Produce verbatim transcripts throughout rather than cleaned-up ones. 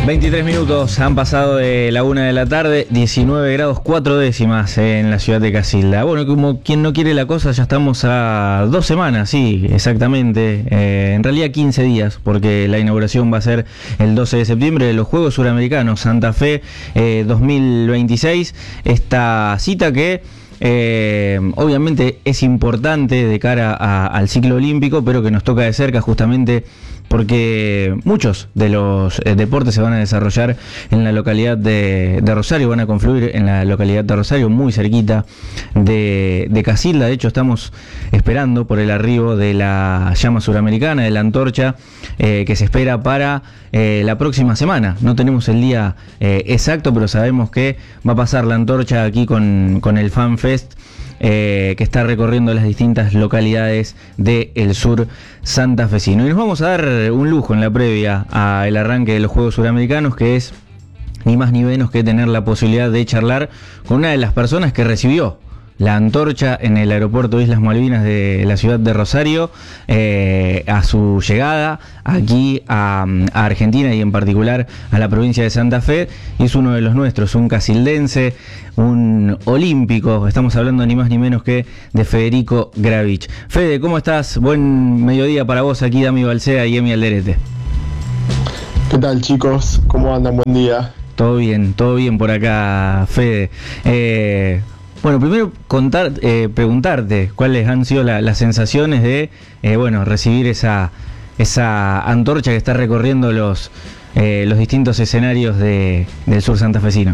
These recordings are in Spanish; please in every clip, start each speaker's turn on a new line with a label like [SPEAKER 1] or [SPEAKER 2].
[SPEAKER 1] veintitrés minutos han pasado de la una de la tarde, diecinueve grados cuatro décimas en la ciudad de Casilda. Bueno, como quien no quiere la cosa, ya estamos a dos semanas, sí, exactamente. Eh, en realidad quince días, porque la inauguración va a ser el doce de septiembre de los Juegos Suramericanos Santa Fe eh, dos mil veintiséis. Esta cita que Eh, obviamente es importante de cara a, al ciclo olímpico, pero que nos toca de cerca justamente porque muchos de los eh, deportes se van a desarrollar en la localidad de, de Rosario, van a confluir en la localidad de Rosario, muy cerquita de, de Casilda. De hecho, estamos esperando por el arribo de la llama suramericana, de la antorcha, eh, que se espera para eh, la próxima semana. No tenemos el día eh, exacto, pero sabemos que va a pasar la antorcha aquí con, con el Fan Fest, Eh, que está recorriendo las distintas localidades del sur santafesino. Y nos vamos a dar un lujo en la previa al arranque de los Juegos Suramericanos, que es ni más ni menos que tener la posibilidad de charlar con una de las personas que recibió la antorcha en el aeropuerto Islas Malvinas de la ciudad de Rosario eh, a su llegada aquí a, a Argentina y en particular a la provincia de Santa Fe. Y es uno de los nuestros, un casildense, un olímpico. Estamos hablando ni más ni menos que de Federico Gravich. Fede, ¿cómo estás? Buen mediodía para vos, aquí Dami Balsea y Emi Alderete.
[SPEAKER 2] ¿Qué tal, chicos? ¿Cómo andan? Buen día.
[SPEAKER 1] Todo bien, todo bien por acá, Fede. Eh... Bueno, primero contar, eh, preguntarte cuáles han sido la, las sensaciones de eh, bueno, recibir esa, esa antorcha que está recorriendo los, eh, los distintos escenarios de, del sur santafesino.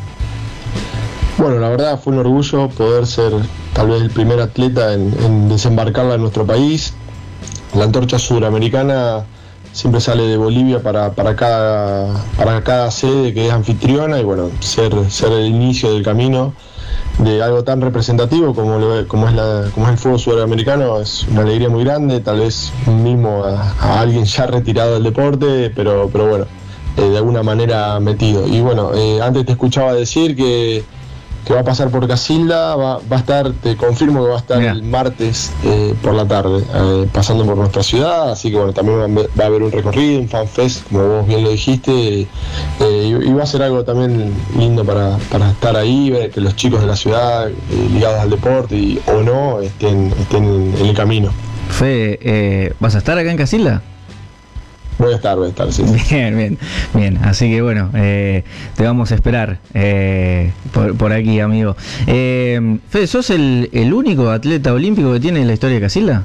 [SPEAKER 2] Bueno, la verdad fue un orgullo poder ser tal vez el primer atleta en, en desembarcarla en nuestro país. La antorcha suramericana siempre sale de Bolivia para, para, cada, para cada sede que es anfitriona, y bueno, ser, ser el inicio del camino de algo tan representativo como, lo, como, es la, como es el fútbol sudamericano es una alegría muy grande, tal vez mismo a, a alguien ya retirado del deporte, pero, pero bueno, eh, de alguna manera metido. Y bueno, eh, antes te escuchaba decir que, que va a pasar por Casilda, va, va a estar, te confirmo que va a estar Mira. el martes eh, por la tarde, eh, pasando por nuestra ciudad, así que bueno, también va, va a haber un recorrido, un fan fest, como vos bien lo dijiste, eh, y, y va a ser algo también lindo para, para estar ahí, ver que los chicos de la ciudad, eh, ligados al deporte y, o no, estén, estén en, en el camino.
[SPEAKER 1] Fe, eh, ¿vas a estar acá en Casilda?
[SPEAKER 2] Voy a estar, voy a estar, sí.
[SPEAKER 1] Bien, bien, bien. Así que bueno, eh, te vamos a esperar eh, por, por aquí, amigo. Eh, Fede, ¿sos el, el único atleta olímpico que tiene la historia de Casilda?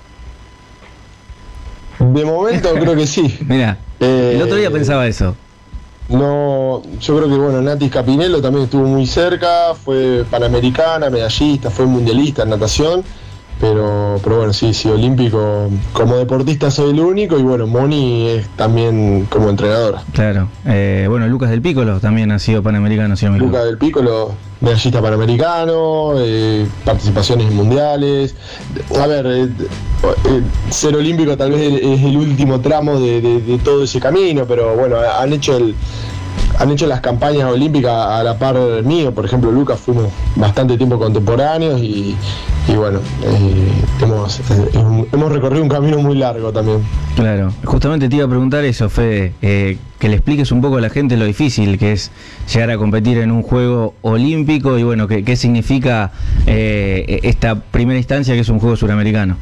[SPEAKER 2] De momento creo que sí.
[SPEAKER 1] Mira, eh, el otro día pensaba eso.
[SPEAKER 2] No, yo creo que bueno, Nati Capinello también estuvo muy cerca, fue panamericana, medallista, fue mundialista en natación. Pero, pero bueno, sí, sí, olímpico, como deportista soy el único, y bueno, Moni es también como entrenadora.
[SPEAKER 1] Claro, eh, bueno, Lucas del Piccolo también ha sido panamericano, ¿sí?
[SPEAKER 2] Lucas del Piccolo, medallista panamericano, eh, participaciones en mundiales. A ver, eh, eh, ser olímpico tal vez es el último tramo de, de, de todo ese camino, pero bueno, han hecho el... Han hecho las campañas olímpicas a la par mío, por ejemplo, Lucas fuimos bastante tiempo contemporáneos y, y bueno, eh, hemos, eh, hemos recorrido un camino muy largo también.
[SPEAKER 1] Claro, justamente te iba a preguntar eso, Fede, eh, que le expliques un poco a la gente lo difícil que es llegar a competir en un juego olímpico y bueno, qué, qué significa eh, esta primera instancia que es un juego suramericano.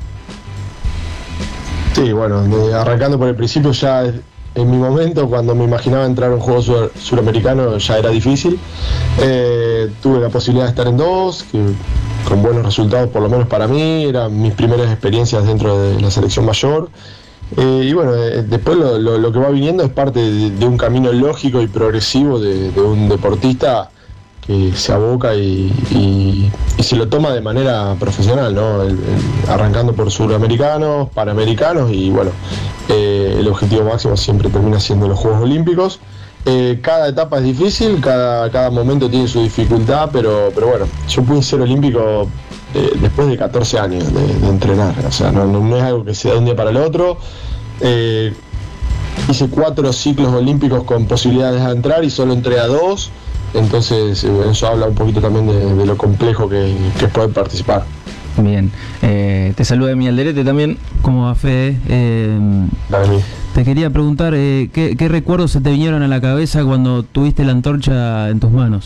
[SPEAKER 2] Sí, bueno, de, arrancando por el principio ya... En mi momento, cuando me imaginaba entrar a un juego sur, suramericano, ya era difícil. Eh, tuve la posibilidad de estar en dos, que, con buenos resultados, por lo menos para mí. Eran mis primeras experiencias dentro de la selección mayor. Eh, y bueno, eh, después lo, lo, lo que va viniendo es parte de, de un camino lógico y progresivo de, de un deportista que se aboca y, y, y se lo toma de manera profesional, ¿no? El, el, arrancando por suramericanos, panamericanos y bueno, eh, el objetivo máximo siempre termina siendo los Juegos Olímpicos. Eh, cada etapa es difícil, cada, cada momento tiene su dificultad, pero, pero bueno, yo pude ser olímpico eh, después de catorce años de, de entrenar, o sea, no, no, no es algo que se da de un día para el otro. Eh, hice cuatro ciclos olímpicos con posibilidades de entrar y solo entré a dos. Entonces eso habla un poquito también de, de lo complejo que, que es poder participar.
[SPEAKER 1] Bien, eh, te saluda Emi Alderete también.
[SPEAKER 3] ¿Cómo va, Fede? Eh, Te quería preguntar, eh, ¿qué, ¿qué recuerdos se te vinieron a la cabeza cuando tuviste la antorcha en tus manos?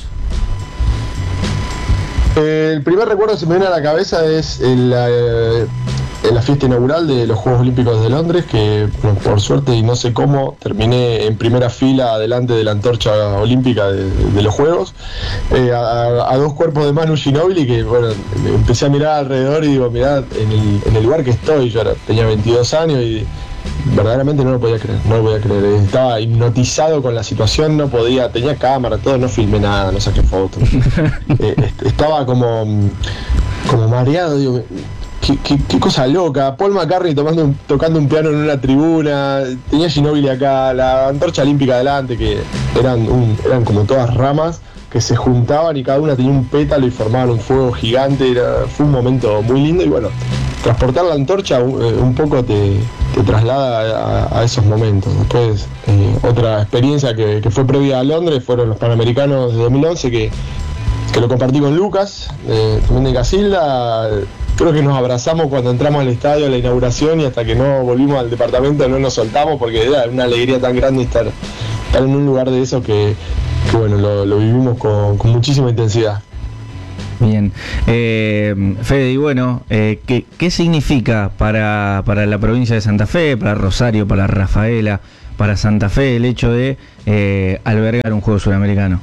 [SPEAKER 2] Eh, el primer recuerdo que se me viene a la cabeza es en la, en la fiesta inaugural de los Juegos Olímpicos de Londres, que bueno, por suerte y no sé cómo terminé en primera fila delante de la antorcha olímpica de, de los Juegos, eh, a, a dos cuerpos de Manu Ginóbili, que bueno, empecé a mirar alrededor y digo, mirá, en el, en el lugar que estoy, yo era, tenía veintidós años y verdaderamente no lo podía creer, no lo podía creer, estaba hipnotizado con la situación, no podía, tenía cámara, todo, no filmé nada, no saqué fotos, eh, estaba como, como mareado, digo, qué, qué, qué cosa loca, Paul McCartney tomando un, tocando un piano en una tribuna, tenía Ginóbili acá, la antorcha olímpica adelante, que eran, un, eran como todas ramas que se juntaban y cada una tenía un pétalo y formaban un fuego gigante, era, fue un momento muy lindo y bueno, transportar la antorcha un, un poco te, te traslada a, a esos momentos. Después, eh, otra experiencia que, que fue previa a Londres fueron los Panamericanos de dos mil once, que, que lo compartí con Lucas, eh, también de Casilda. Creo que nos abrazamos cuando entramos al estadio a la inauguración y hasta que no volvimos al departamento no nos soltamos porque era una alegría tan grande estar, estar en un lugar de eso que, que bueno, lo, lo vivimos con, con muchísima intensidad.
[SPEAKER 1] Bien, eh, Fede, y bueno, eh, ¿qué, qué significa para, para la provincia de Santa Fe, para Rosario, para Rafaela, para Santa Fe el hecho de eh, albergar un juego sudamericano?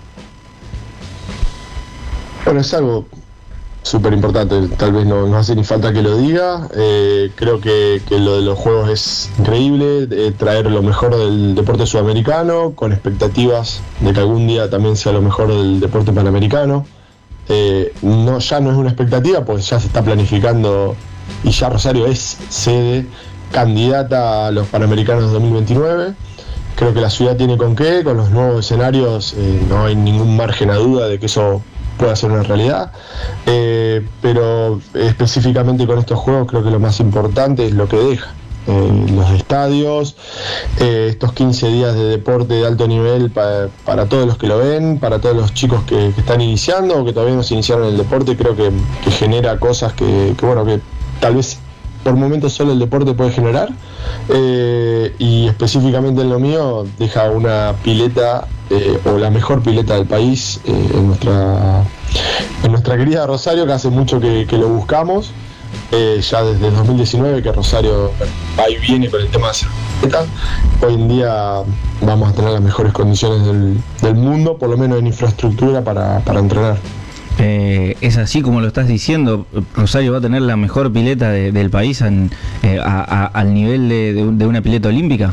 [SPEAKER 2] Bueno, es algo súper importante, tal vez no, no hace ni falta que lo diga, eh, creo que, que lo de los juegos es increíble, eh, traer lo mejor del deporte sudamericano, con expectativas de que algún día también sea lo mejor del deporte panamericano. Eh, no, ya no es una expectativa, pues ya se está planificando y ya Rosario es sede candidata a los Panamericanos dos mil veintinueve. Creo que la ciudad tiene con qué, con los nuevos escenarios, eh, no hay ningún margen a duda de que eso pueda ser una realidad, eh, pero específicamente con estos juegos creo que lo más importante es lo que deja. Eh, los estadios, eh, estos quince días de deporte de alto nivel pa, para todos los que lo ven, para todos los chicos que, que están iniciando o que todavía no se iniciaron en el deporte, creo que, que genera cosas que, que bueno, que tal vez por momentos solo el deporte puede generar, eh, y específicamente en lo mío deja una pileta, eh, o la mejor pileta del país, eh, en nuestra en nuestra querida Rosario, que hace mucho que, que lo buscamos. Eh, ya desde el dos mil diecinueve que Rosario va y viene con el tema de hacer pileta. Hoy en día vamos a tener las mejores condiciones del, del mundo, por lo menos en infraestructura para, para entrenar.
[SPEAKER 1] Eh, es así como lo estás diciendo, Rosario va a tener la mejor pileta de, del país en, eh, a, a, al nivel de, de, de una pileta olímpica.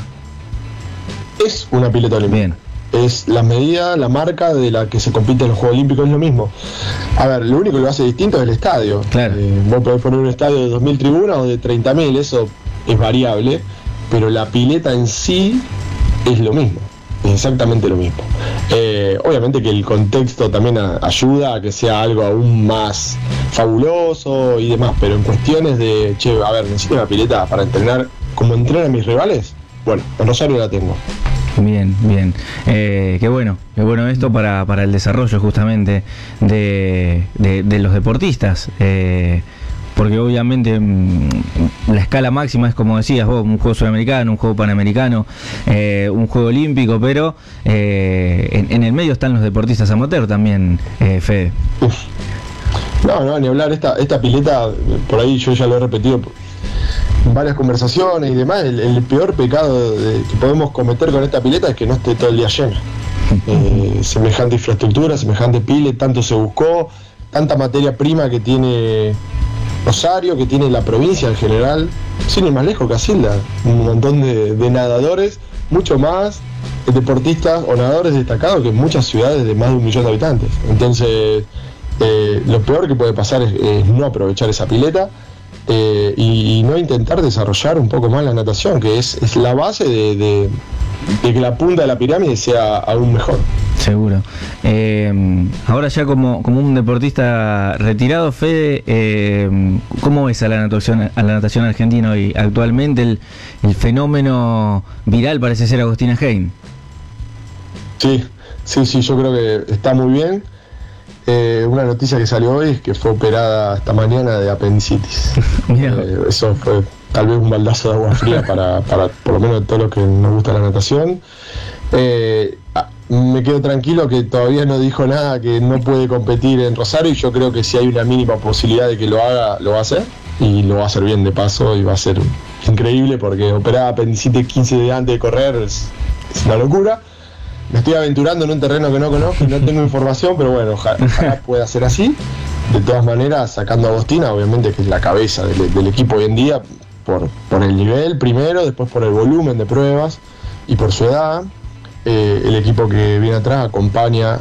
[SPEAKER 2] Es una pileta olímpica. Bien. Es la medida, la marca de la que se compite en los Juegos Olímpicos, es lo mismo. A ver, lo único que lo hace distinto es el estadio. Claro. Eh, vos podés poner un estadio de dos mil tribunas o de treinta mil, eso es variable, pero la pileta en sí es lo mismo, es exactamente lo mismo. Eh, obviamente que el contexto también a, ayuda a que sea algo aún más fabuloso y demás, pero en cuestiones de, che, a ver, necesito una pileta para entrenar como entrenan a mis rivales, bueno, en Rosario la tengo.
[SPEAKER 1] Bien, bien. Eh, qué bueno, qué bueno esto para, para el desarrollo justamente de, de, de los deportistas. Eh, porque obviamente mmm, la escala máxima es, como decías vos, un juego sudamericano, un juego panamericano, eh, un juego olímpico, pero eh, en, en el medio están los deportistas amateur también, eh, Fede.
[SPEAKER 2] Uf. No, no, ni hablar, esta, esta pileta, por ahí yo ya lo he repetido en varias conversaciones y demás, el, el peor pecado de, que podemos cometer con esta pileta es que no esté todo el día llena. Eh, semejante infraestructura, semejante pile, tanto se buscó, tanta materia prima que tiene Rosario, que tiene la provincia en general, sin ir más lejos, Casilda, un montón de, de nadadores, mucho más deportistas o nadadores destacados que en muchas ciudades de más de un millón de habitantes. Entonces, eh, lo peor que puede pasar es, es no aprovechar esa pileta. Eh, y, y no intentar desarrollar un poco más la natación, que es, es la base de, de, de que la punta de la pirámide sea aún mejor.
[SPEAKER 1] Seguro. Eh, ahora ya como, como un deportista retirado, Fede, eh, ¿cómo ves a la natación, a la natación argentina hoy? Actualmente el, el fenómeno viral parece ser Agustina Heim.
[SPEAKER 2] Sí, sí, sí, yo creo que está muy bien. Eh, una noticia que salió hoy es que fue operada esta mañana de apendicitis. eh, eso fue tal vez un baldazo de agua fría para, para por lo menos todos los que nos gusta la natación. Eh, me quedo tranquilo que todavía no dijo nada, que no puede competir en Rosario, y yo creo que si hay una mínima posibilidad de que lo haga, lo va a hacer, y lo va a hacer bien de paso, y va a ser increíble, porque operar apendicitis quince días antes de correr es, es una locura. Me estoy aventurando en un terreno que no conozco y no tengo información, pero bueno, ojalá, ojalá pueda ser así. De todas maneras, sacando a Agostina, obviamente que es la cabeza del, del equipo hoy en día, por, por el nivel primero, después por el volumen de pruebas y por su edad. Eh, el equipo que viene atrás acompaña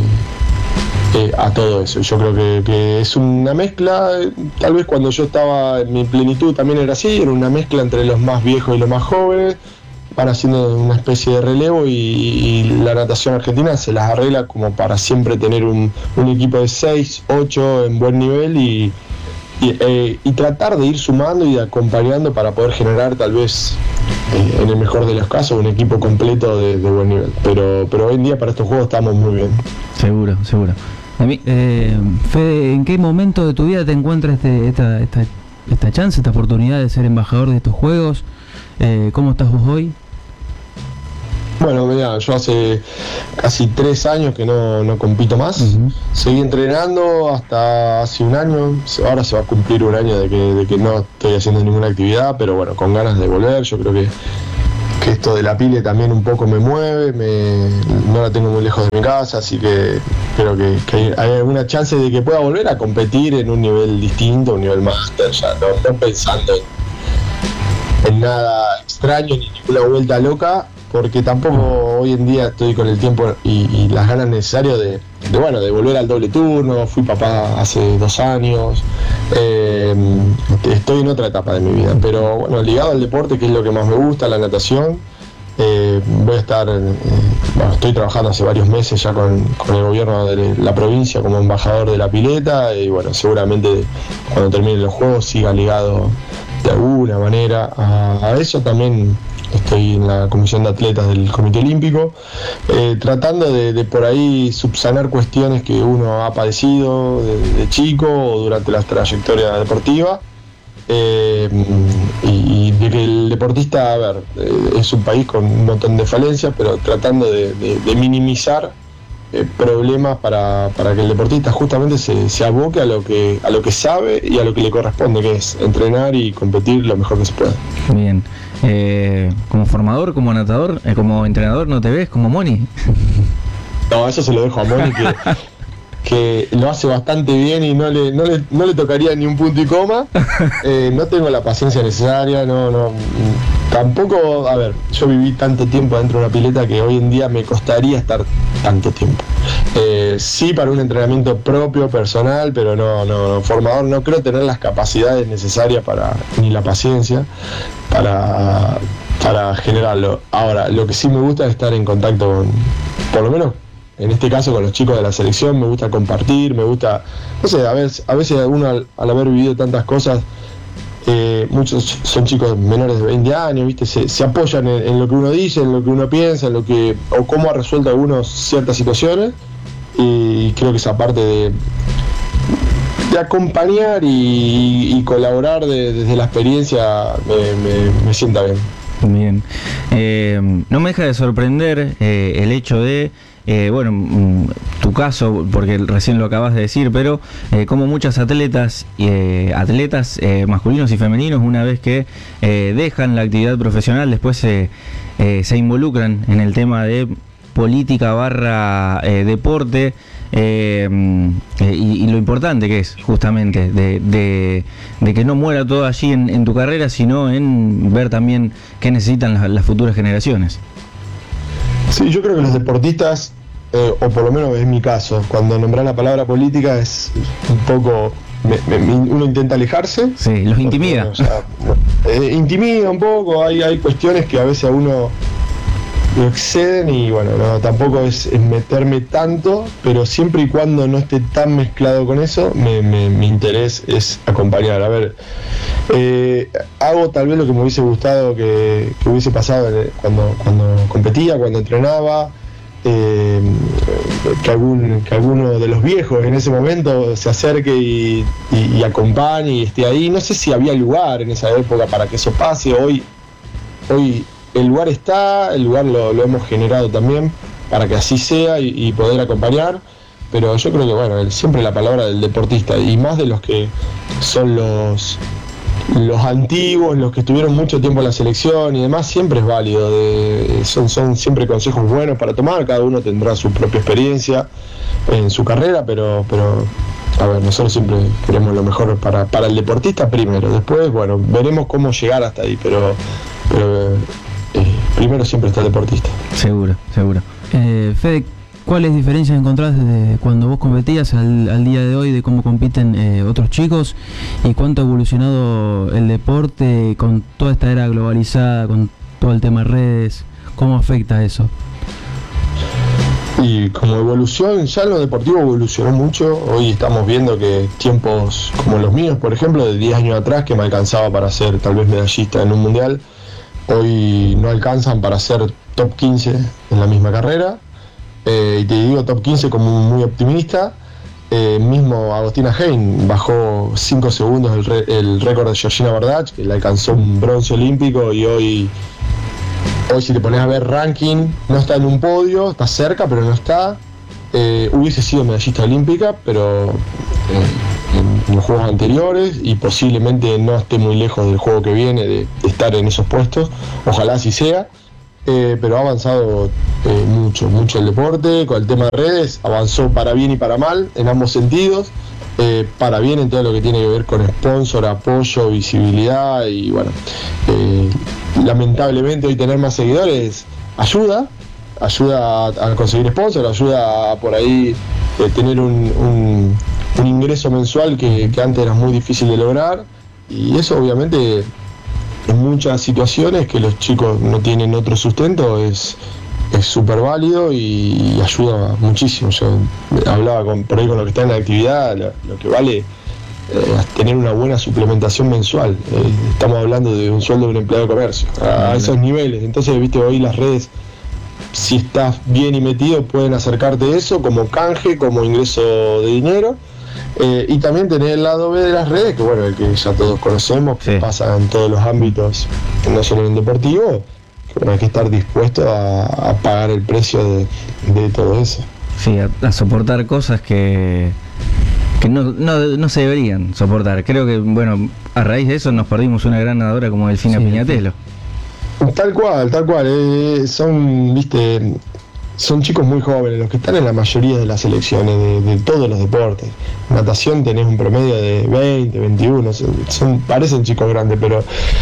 [SPEAKER 2] eh, eh, a todo eso. Yo creo que, que es una mezcla, tal vez cuando yo estaba en mi plenitud también era así, era una mezcla entre los más viejos y los más jóvenes. Van haciendo una especie de relevo, y, y la natación argentina se las arregla como para siempre tener un, un equipo de seis, ocho en buen nivel, y, y, eh, y tratar de ir sumando y acompañando para poder generar tal vez, eh, en el mejor de los casos, un equipo completo de, de buen nivel. Pero, pero hoy en día para estos juegos estamos muy bien.
[SPEAKER 3] Seguro, seguro. A mí, eh, Fede, ¿en qué momento de tu vida te encuentras este, esta, esta, esta chance, esta oportunidad de ser embajador de estos juegos? Eh, ¿Cómo estás vos hoy?
[SPEAKER 2] Bueno, mira, yo hace casi tres años que no, no compito más. Uh-huh. Seguí entrenando hasta hace un año. Ahora se va a cumplir un año de que, de que no estoy haciendo ninguna actividad, pero bueno, con ganas de volver. Yo creo que, que esto de la pile también un poco me mueve. Me, no la tengo muy lejos de mi casa, así que creo que, que hay, hay alguna chance de que pueda volver a competir en un nivel distinto, un nivel máster, ya no, no pensando en, en nada extraño ni ninguna vuelta loca, porque tampoco hoy en día estoy con el tiempo y, y las ganas necesarias de, de, bueno, de volver al doble turno. Fui papá hace dos años, eh, estoy en otra etapa de mi vida, pero bueno, ligado al deporte, que es lo que más me gusta, la natación. Eh, voy a estar, eh, bueno, estoy trabajando hace varios meses ya con, con el gobierno de la provincia como embajador de la pileta, y bueno, seguramente cuando terminen los juegos siga ligado de alguna manera a, a eso. También estoy en la comisión de atletas del Comité Olímpico, eh, tratando de, de por ahí subsanar cuestiones que uno ha padecido de, de chico o durante la trayectoria deportiva, eh, y, y de que el deportista, a ver, eh, es un país con un montón de falencias, pero tratando de, de, de minimizar eh, problemas para, para que el deportista justamente se, se aboque a lo que a lo que sabe y a lo que le corresponde, que es entrenar y competir lo mejor que se pueda.
[SPEAKER 1] Bien. Eh, como formador, como anotador, eh, como entrenador, ¿no te ves como Moni?
[SPEAKER 2] No, eso se lo dejo a Moni, que, que lo hace bastante bien y no le, no le, no le tocaría ni un punto y coma. Eh, no tengo la paciencia necesaria, no, no, tampoco, a ver, yo viví tanto tiempo dentro de una pileta que hoy en día me costaría estar tanto tiempo. Eh, sí, para un entrenamiento propio, personal, pero no, no, formador, no creo tener las capacidades necesarias para, ni la paciencia para, para generarlo. Ahora, lo que sí me gusta es estar en contacto con, por lo menos en este caso, con los chicos de la selección. Me gusta compartir, me gusta, no sé, a veces, a veces uno al, al haber vivido tantas cosas, eh, muchos son chicos menores de veinte años, ¿viste? Se, se apoyan en, en lo que uno dice, en lo que uno piensa, en lo que, o cómo ha resuelto algunos ciertas situaciones, y creo que esa parte de, de acompañar y, y colaborar de, desde la experiencia me, me, me sienta bien.
[SPEAKER 1] Bien. Eh, no me deja de sorprender eh, el hecho de, eh, bueno, mm, tu caso, porque recién lo acabas de decir, pero eh, como muchas atletas, eh, atletas eh, masculinos y femeninos, una vez que eh, dejan la actividad profesional, después eh, eh, se involucran en el tema de política barra eh, deporte, eh, eh, y, y lo importante que es justamente de, de, de que no muera todo allí en, en tu carrera, sino en ver también qué necesitan las, las futuras generaciones.
[SPEAKER 2] Sí, yo creo que los deportistas, eh, o por lo menos es mi caso, cuando nombrar la palabra política es un poco, me, me, uno intenta alejarse.
[SPEAKER 1] Sí, los intimida.
[SPEAKER 2] Porque, o sea, eh, intimida un poco, hay, hay cuestiones que a veces a uno lo exceden y bueno, no, tampoco es, es meterme tanto, pero siempre y cuando no esté tan mezclado con eso, me, me, mi interés es acompañar. A ver, eh, hago tal vez lo que me hubiese gustado que, que hubiese pasado cuando, cuando competía, cuando entrenaba. Eh, que, algún, que alguno de los viejos en ese momento se acerque y, y, y acompañe y esté ahí. No sé si había lugar en esa época para que eso pase. Hoy, hoy el lugar está, el lugar lo, lo hemos generado también para que así sea y, y poder acompañar. Pero yo creo que, bueno, siempre la palabra del deportista, y más de los que son los... los antiguos, los que estuvieron mucho tiempo en la selección y demás, siempre es válido, de, son, son siempre consejos buenos para tomar, cada uno tendrá su propia experiencia en su carrera, pero, pero a ver, nosotros siempre queremos lo mejor para, para el deportista primero, después, bueno, veremos cómo llegar hasta ahí, pero, pero eh, primero siempre está el deportista.
[SPEAKER 3] Seguro, seguro. Eh, Fede, ¿cuáles diferencias encontrás de cuando vos competías al, al día de hoy, de cómo compiten eh, otros chicos, y cuánto ha evolucionado el deporte con toda esta era globalizada, con todo el tema de redes? ¿Cómo afecta eso?
[SPEAKER 2] Y como evolución, ya lo deportivo evolucionó mucho. Hoy estamos viendo que tiempos como los míos, por ejemplo, de diez años atrás, que me alcanzaba para ser tal vez medallista en un mundial, hoy no alcanzan para ser top quince en la misma carrera. Eh, y te digo top quince como muy optimista. Eh, mismo Agostina Hein bajó cinco segundos el, re, el récord de Georgina Bardach, que le alcanzó un bronce olímpico, y hoy, hoy si te pones a ver ranking, no está en un podio, está cerca pero no está. Eh, hubiese sido medallista olímpica, pero eh, en, en los juegos anteriores, y posiblemente no esté muy lejos del juego que viene de, de estar en esos puestos, ojalá así sea. Eh, pero ha avanzado eh, mucho, mucho el deporte. Con el tema de redes avanzó para bien y para mal, en ambos sentidos. Eh, para bien en todo lo que tiene que ver con sponsor, apoyo, visibilidad, y bueno, eh, lamentablemente hoy tener más seguidores ayuda, ayuda a, a conseguir sponsor, ayuda a por ahí eh, tener un, un, un ingreso mensual que, que antes era muy difícil de lograr, y eso obviamente en muchas situaciones que los chicos no tienen otro sustento es es súper válido y, y ayuda muchísimo. Yo hablaba con, por ahí con lo que está en la actividad, lo, lo que vale eh, tener una buena suplementación mensual. Eh, estamos hablando de un sueldo de un empleado de comercio, a, a esos niveles. Entonces, viste, hoy las redes, si estás bien y metido, pueden acercarte a eso como canje, como ingreso de dinero. Eh, y también tener el lado B de las redes, que bueno, el que ya todos conocemos, que sí pasa en todos los ámbitos, no solo en el deportivo, que bueno, hay que estar dispuesto a, a pagar el precio de, de todo eso.
[SPEAKER 1] Sí, a, a soportar cosas que, que no, no, no se deberían soportar. Creo que, bueno, a raíz de eso nos perdimos una gran nadadora como Delfina sí, Piñatelo.
[SPEAKER 2] Tal cual, tal cual. Eh, son, viste... Son chicos muy jóvenes, los que están en la mayoría de las selecciones de, de todos los deportes. Natación tenés un promedio de veinte, veintiuno, son, son, parecen chicos grandes, pero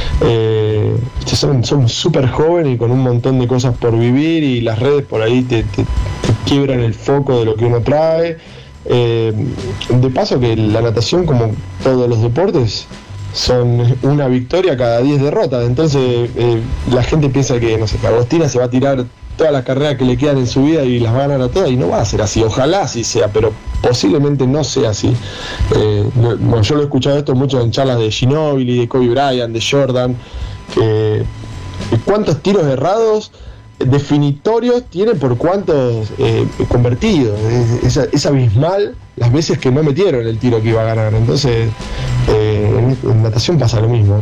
[SPEAKER 2] eh, son son súper jóvenes y con un montón de cosas por vivir, y las redes por ahí te, te, te quiebran el foco de lo que uno trae. Eh, de paso que la natación, como todos los deportes, son una victoria cada diez derrotas. Entonces eh, la gente piensa que, no sé, que Agostina se va a tirar todas las carreras que le quedan en su vida y las va a ganar a todas, y no va a ser así. Ojalá así sea, pero posiblemente no sea así. Eh, no, bueno, yo lo he escuchado esto mucho en charlas de Ginóbili, de Kobe Bryant, de Jordan, que, que cuántos tiros errados definitorios tiene por cuántos eh, convertidos. Es, es, es abismal las veces que no metieron el tiro que iba a ganar. Entonces eh, en, en natación pasa lo mismo,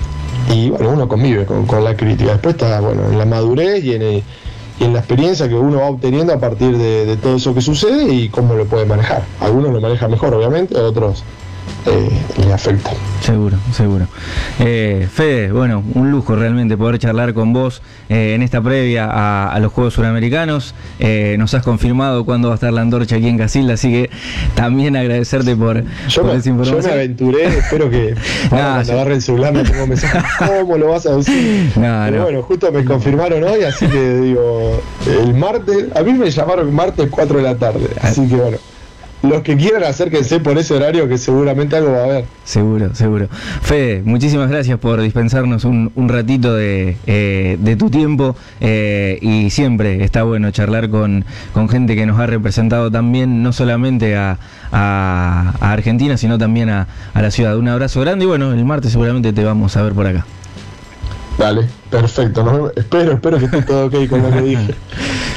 [SPEAKER 2] y bueno, uno convive con, con la crítica. Después está, bueno, en la madurez y en, el, y en la experiencia que uno va obteniendo a partir de, de todo eso que sucede y cómo lo puede manejar. Algunos lo manejan mejor, obviamente, otros eh, les afecta.
[SPEAKER 1] Seguro, seguro. Eh, Fede, bueno, un lujo realmente poder charlar con vos eh, en esta previa a, a los Juegos Suramericanos. Eh, nos has confirmado cuándo va a estar la antorcha aquí en Casilda, así que también agradecerte por,
[SPEAKER 2] yo
[SPEAKER 1] por
[SPEAKER 2] me,
[SPEAKER 1] esa información.
[SPEAKER 2] Yo me aventuré, espero que ahora cuando agarre el celular me pongo mensajes, ¿cómo lo vas a decir? No, Pero no. Bueno, justo me confirmaron hoy, así que digo, el martes, a mí me llamaron martes cuatro de la tarde, así que bueno. Los que quieran, acérquense por ese horario, que seguramente algo va a haber.
[SPEAKER 1] Seguro, seguro. Fede, muchísimas gracias por dispensarnos un, un ratito de, eh, de tu tiempo, eh, y siempre está bueno charlar con, con gente que nos ha representado también, no solamente a, a, a Argentina, sino también a, a la ciudad. Un abrazo grande, y bueno, el martes seguramente te vamos a ver por acá.
[SPEAKER 2] Dale, perfecto. Nos, espero, espero que esté todo ok con lo que dije.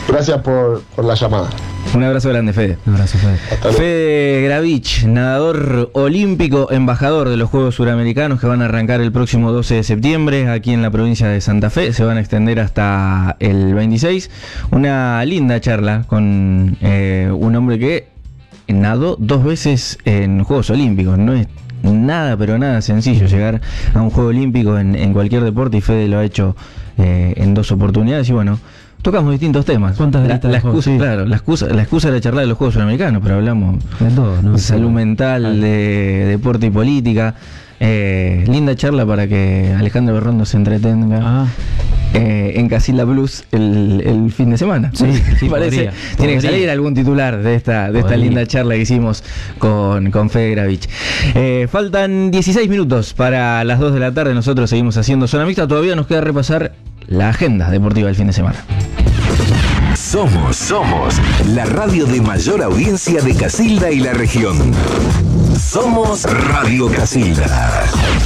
[SPEAKER 2] Gracias por, por la llamada.
[SPEAKER 1] Un abrazo grande, Fede.
[SPEAKER 3] Un abrazo, Fede.
[SPEAKER 1] Fede Gravich, nadador olímpico, embajador de los Juegos Suramericanos que van a arrancar el próximo doce de septiembre aquí en la provincia de Santa Fe. Se van a extender hasta el veintiséis. Una linda charla con eh, un hombre que nadó dos veces en Juegos Olímpicos. No es nada, pero nada sencillo llegar a un Juego Olímpico en, en cualquier deporte, y Fede lo ha hecho eh, en dos oportunidades. Y bueno, tocamos distintos temas.
[SPEAKER 3] ¿Cuántas
[SPEAKER 1] la, la excusa,
[SPEAKER 3] sí.
[SPEAKER 1] claro, la excusa, la excusa era charlar de los Juegos Sudamericanos, pero hablamos
[SPEAKER 3] de todo, ¿no?
[SPEAKER 1] de salud mental, de deporte y política. Eh, linda charla para que Alejandro Berrondo se entretenga
[SPEAKER 3] Ah.
[SPEAKER 1] eh, en Casilda Plus el, el fin de semana.
[SPEAKER 3] Sí, sí,
[SPEAKER 1] parece.
[SPEAKER 3] podría,
[SPEAKER 1] Tiene que
[SPEAKER 3] podría.
[SPEAKER 1] salir algún titular de esta, de esta
[SPEAKER 3] Podría.
[SPEAKER 1] linda charla que hicimos con, con Fede Gravich. Eh, faltan dieciséis minutos para las dos de la tarde. Nosotros seguimos haciendo Zona Mixta. Todavía nos queda repasar la agenda deportiva del fin de semana.
[SPEAKER 4] Somos, somos la radio de mayor audiencia de Casilda y la región. Somos Radio Casilda.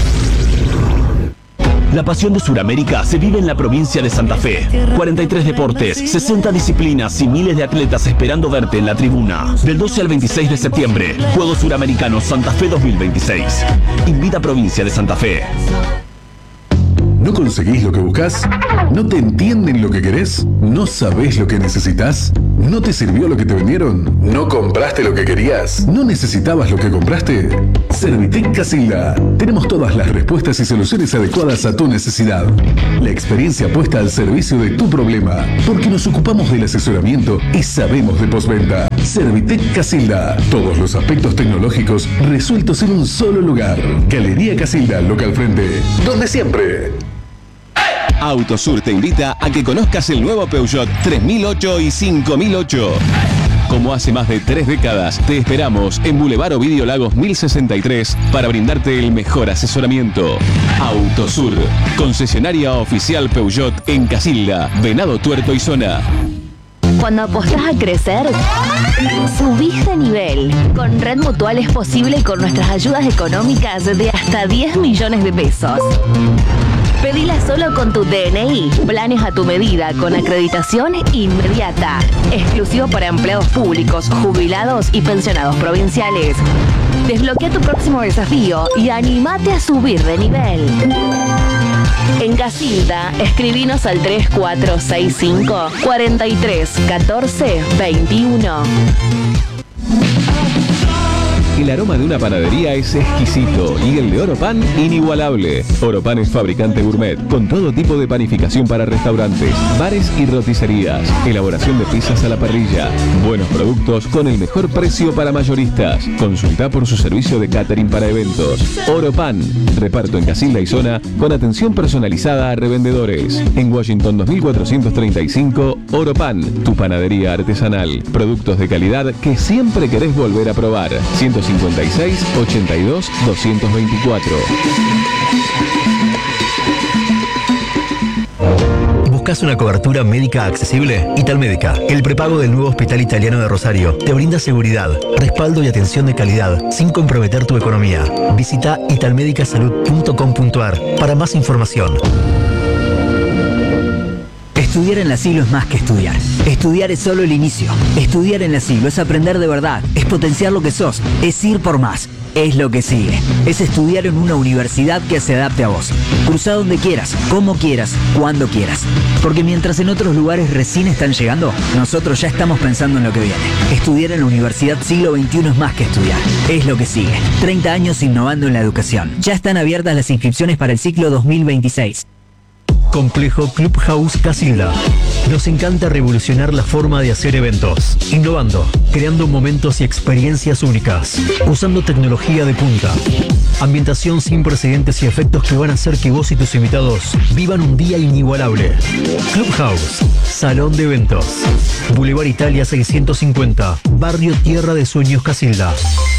[SPEAKER 5] La pasión de Sudamérica se vive en la provincia de Santa Fe. cuarenta y tres deportes, sesenta disciplinas y miles de atletas esperando verte en la tribuna. Del doce al veintiséis de septiembre, Juegos Suramericanos Santa Fe dos mil veintiséis. Invita a Provincia de Santa Fe.
[SPEAKER 6] ¿No conseguís lo que buscas? ¿No te entienden lo que querés? ¿No sabés lo que necesitas? ¿No te sirvió lo que te vendieron? ¿No compraste lo que querías? ¿No necesitabas lo que compraste? Servitec Casilda. Tenemos todas las respuestas y soluciones adecuadas a tu necesidad. La experiencia puesta al servicio de tu problema, porque nos ocupamos del asesoramiento y sabemos de postventa. Servitec Casilda. Todos los aspectos tecnológicos resueltos en un solo lugar. Galería Casilda, local frente. Donde siempre.
[SPEAKER 7] Autosur te invita a que conozcas el nuevo Peugeot tres mil ocho y cinco mil ocho. Como hace más de tres décadas, te esperamos en Boulevard Ovidio Lagos mil sesenta y tres para brindarte el mejor asesoramiento. Autosur, concesionaria oficial Peugeot en Casilda, Venado Tuerto y Zona.
[SPEAKER 8] Cuando apostás a crecer, subís de nivel. Con Red Mutual es posible con nuestras ayudas económicas de hasta diez millones de pesos. Pedila solo con tu D N I. Planes a tu medida con acreditación inmediata. Exclusivo para empleados públicos, jubilados y pensionados provinciales. Desbloquea tu próximo desafío y animate a subir de nivel. En Casilda, escribinos al tres cuatro seis cinco, cuatro tres, uno cuatro, dos uno.
[SPEAKER 7] El aroma de una panadería es exquisito y el de Oropan inigualable. Oropan es fabricante gourmet con todo tipo de panificación para restaurantes, bares y roticerías. Elaboración de pizzas a la parrilla. Buenos productos con el mejor precio para mayoristas. Consulta por su servicio de catering para eventos. Oropan. Reparto en Casilda y Zona con atención personalizada a revendedores. En Washington dos mil cuatrocientos treinta y cinco, Oropan. Tu panadería artesanal. Productos de calidad que siempre querés volver a probar. ciento cincuenta y seis, ochenta y dos, doscientos veinticuatro.
[SPEAKER 9] ¿Buscas una cobertura médica accesible? Italmédica, el prepago del nuevo Hospital Italiano de Rosario, te brinda seguridad, respaldo y atención de calidad sin comprometer tu economía. Visita italmedicasalud punto com punto ar para más información.
[SPEAKER 10] Estudiar en la Siglo es más que estudiar. Estudiar es solo el inicio. Estudiar en la Siglo es aprender de verdad, es potenciar lo que sos, es ir por más. Es lo que sigue. Es estudiar en una universidad que se adapte a vos. Cruza donde quieras, como quieras, cuando quieras. Porque mientras en otros lugares recién están llegando, nosotros ya estamos pensando en lo que viene. Estudiar en la Universidad Siglo veintiuno es más que estudiar. Es lo que sigue. treinta años innovando en la educación. Ya están abiertas las inscripciones para el ciclo dos mil veintiséis.
[SPEAKER 9] Complejo Clubhouse Casilda. Nos encanta revolucionar la forma de hacer eventos, innovando, creando momentos y experiencias únicas, usando tecnología de punta, ambientación sin precedentes y efectos que van a hacer que vos y tus invitados vivan un día inigualable. Clubhouse, salón de eventos, Boulevard Italia seiscientos cincuenta, Barrio Tierra de Sueños Casilda.